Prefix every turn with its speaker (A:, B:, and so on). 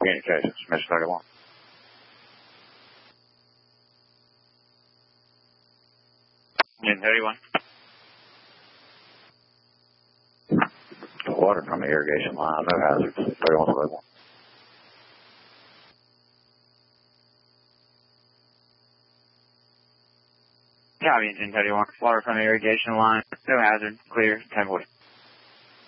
A: Communications, Mission 31. Mission 31. Water from the irrigation line, no hazards, 31. Copy, Engine 31. Water from the irrigation line, no hazard, clear, 1040.